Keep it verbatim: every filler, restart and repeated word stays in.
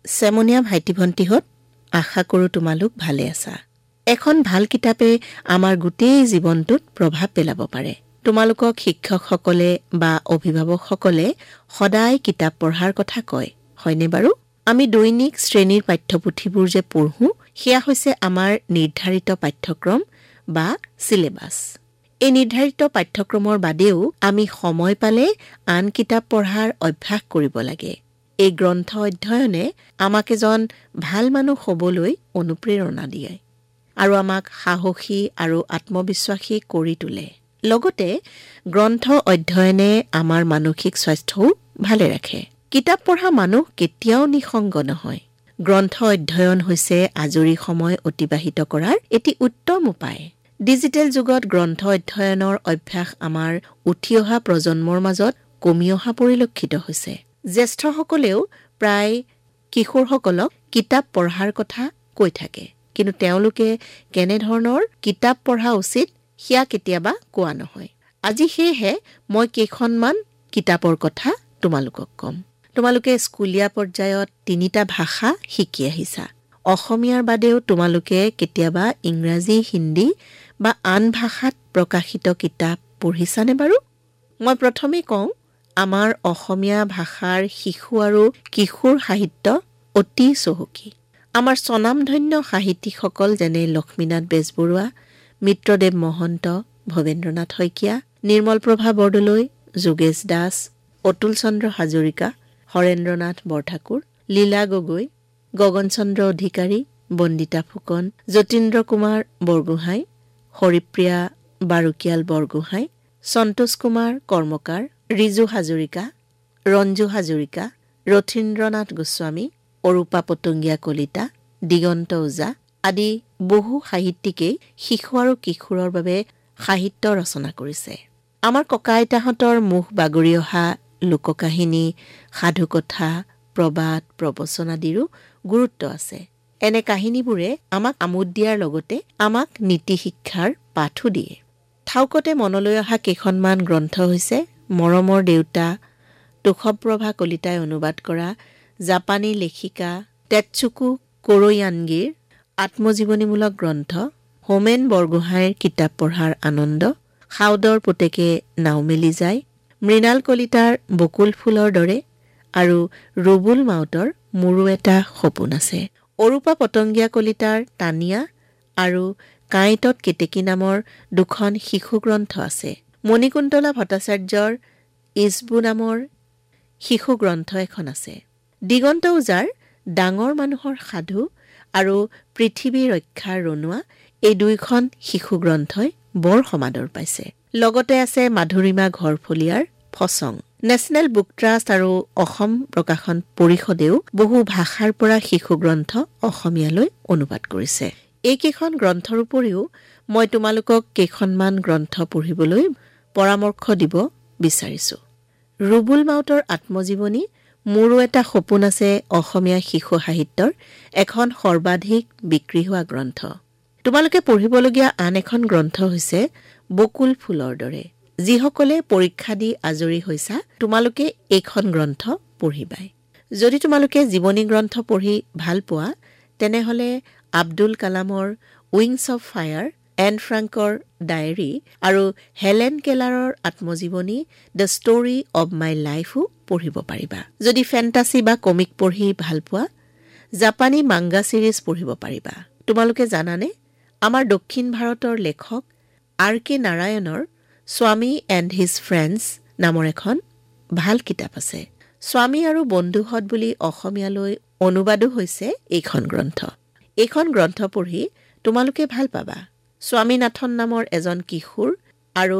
চেমনীয়া ভাইটি ভণ্টিহঁত, আশা কৰোঁ তোমালোক ভালে আছা। এখন ভাল কিতাপে আমাৰ গোটেই জীৱনটোত প্ৰভাৱ পেলাব পাৰে। তোমালোকক শিক্ষকসকলে বা অভিভাৱকসকলে সদায় কিতাপ পঢ়াৰ কথা কয়, হয়নে বাৰু? আমি দৈনিক শ্ৰেণীৰ পাঠ্যপুথিবোৰ যে পঢ়োঁ, সেয়া হৈছে আমাৰ নিৰ্ধাৰিত পাঠ্যক্ৰম বা চিলেবাছ। এই নিৰ্ধাৰিত পাঠ্যক্ৰমৰ বাদেও আমি সময় পালে আন কিতাপ পঢ়াৰ অভ্যাস কৰিব লাগে। এই গ্ৰন্থ অধ্যয়নে আমাক এজন ভাল মানুহ হ'বলৈ অনুপ্ৰেৰণা দিয়ে আৰু আমাক সাহসী আৰু আত্মবিশ্বাসী কৰি তোলে। লগতে গ্ৰন্থ অধ্যয়নে আমাৰ মানসিক স্বাস্থ্যও ভালে ৰাখে। কিতাপ পঢ়া মানুহ কেতিয়াও নিসংগ নহয়। গ্ৰন্থ অধ্যয়ন হৈছে আজৰি সময় অতিবাহিত কৰাৰ এটি উত্তম উপায়। ডিজিটেল যুগত গ্ৰন্থ অধ্যয়নৰ অভ্যাস আমাৰ উঠি অহা প্ৰজন্মৰ মাজত কমি অহা পৰিলক্ষিত হৈছে। জ্যেষ্ঠসকলেও প্ৰায় কিশোৰসকলক কিতাপ পঢ়াৰ কথা কৈ থাকে, কিন্তু তেওঁলোকে কেনেধৰণৰ কিতাপ পঢ়া উচিত সেয়া কেতিয়াবা কোৱা নহয়। আজি সেয়েহে মই কেইখনমান কিতাপৰ কথা তোমালোকক ক'ম। তোমালোকে স্কুলীয়া পৰ্যায়ত তিনিটা ভাষা শিকি আহিছা। অসমীয়াৰ বাদেও তোমালোকে কেতিয়াবা ইংৰাজী, হিন্দী বা আন ভাষাত প্ৰকাশিত কিতাপ পঢ়িছানে বাৰু? মই প্ৰথমে কওঁ, আমাৰ অসমীয়া ভাষাৰ শিশু আৰু কিশোৰ সাহিত্য অতি চহকী। আমাৰ স্বনামধন্য সাহিত্যিকসকল যেনে লক্ষ্মীনাথ বেজবৰুৱা, মিত্ৰদেৱ মহন্ত, ভৱেন্দ্ৰনাথ শইকীয়া, নিৰ্মলপ্ৰভা বৰদলৈ, যোগেশ দাস, অতুল চন্দ্ৰ হাজৰিকা, হৰেন্দ্ৰনাথ বৰঠাকুৰ, লীলা গগৈ, গগন চন্দ্ৰ অধিকাৰী, বন্দিতা ফুকন, যতীন্দ্ৰ কুমাৰ বৰগোহাঁই, হৰিপ্ৰিয়া বাৰুকিয়াল বৰগোহাঁই, সন্তোষ কুমাৰ কৰ্মকাৰ, ৰিজু হাজৰিকা, ৰঞ্জু হাজৰিকা, ৰথীন্দ্ৰনাথ গোস্বামী, অৰূপা পটংগীয়া কলিতা, দিগন্ত ওজা আদি বহু সাহিত্যিকেই শিশু আৰু কিশোৰৰ বাবে সাহিত্য ৰচনা কৰিছে। আমাৰ ককা আইতাহঁতৰ মুখ বাগৰি অহা লোককাহিনী, সাধুকথা, প্ৰবাদ, প্ৰবচন আদিৰো গুৰুত্ব আছে। এনে কাহিনীবোৰে আমাক আমোদ দিয়াৰ লগতে আমাক নীতি শিক্ষাৰ পাঠো দিয়ে। ঠাউকতে মনলৈ অহা কেইখনমান গ্ৰন্থ হৈছে মৰমৰ দেউতা, তোষপ্ৰভা কলিতাই অনুবাদ কৰা জাপানী লেখিকা টেটচুকো কোৰোয়ানগিৰ আত্মজীৱনীমূলক গ্ৰন্থ, হোমেন বৰগোহাঁইৰ কিতাপ পঢ়াৰ আনন্দ, সাউদৰ পুতেকে নাও মেলি যায়, মৃণাল কলিতাৰ বকুল ফুলৰ দৰে আৰু ৰুবুল মাউতৰ মোৰো এটা সপোন আছে। অৰূপা পটংগীয়া কলিতাৰ তানিয়া আৰু কাঁইটত কেতেকী নামৰ দুখন শিশু গ্ৰন্থ আছে। মণিকুন্তলা ভট্টাচাৰ্যৰ ইছবু নামৰ শিশু গ্ৰন্থ এখন আছে। দিগন্ত ওজাৰ ডাঙৰ মানুহৰ সাধু আৰু পৃথিৱী ৰক্ষাৰ ৰণুৱা এই দুইখন শিশু গ্ৰন্থই বৰ সমাদৰ পাইছে। লগতে আছে মাধুৰিমা ঘৰফলীয়াৰ ফচং। নেশ্যনেল বুক ট্ৰাষ্ট আৰু অসম প্ৰকাশন পৰিষদেও বহু ভাষাৰ পৰা শিশু গ্ৰন্থ অসমীয়ালৈ অনুবাদ কৰিছে। এইকেইখন গ্ৰন্থৰ উপৰিও মই তোমালোকক কেইখনমান গ্ৰন্থ পঢ়িবলৈ পৰামৰ্শ দিব বিচাৰিছো। ৰুবুল মাউতৰ আত্মজীৱনী মোৰো এটা সপোন আছে অসমীয়া শিশু সাহিত্যৰ এখন সৰ্বাধিক বিক্ৰী হোৱা গ্ৰন্থ। তোমালোকে পঢ়িবলগীয়া আন এখন গ্ৰন্থ হৈছে বকুল ফুলৰ দৰে। যিসকলে পৰীক্ষা দি আজৰি হৈছা তোমালোকে এইখন গ্ৰন্থ পঢ়িবাই। যদি তোমালোকে জীৱনী গ্ৰন্থ পঢ়ি ভাল পোৱা তেনেহলে আব্দুল কালামৰ wings of fire, N ফ্ৰাংকৰ diary আৰু হেলেন কেলাৰৰ আত্মজীৱনী দ্য ষ্টৰী অব মাই লাইফো পঢ়িব পাৰিবা। যদি ফেণ্টাসি বা কমিক পঢ়ি ভাল পোৱা জাপানী মাংগা চিৰিজ পঢ়িব পাৰিবা। তোমালোকে জানানে, আমাৰ দক্ষিণ ভাৰতৰ লেখক আৰ কে নাৰায়ণৰ স্বামী এণ্ড হিজ ফ্ৰেণ্ডছ নামৰ এখন ভাল কিতাপ আছে। স্বামী আৰু বন্ধুহঁত বুলি অসমীয়ালৈ অনুবাদো হৈছে এইখন গ্ৰন্থ। এইখন গ্ৰন্থ পঢ়ি তোমালোকে ভাল পাবা। স্বামীনাথন নামৰ এজন কিশোৰ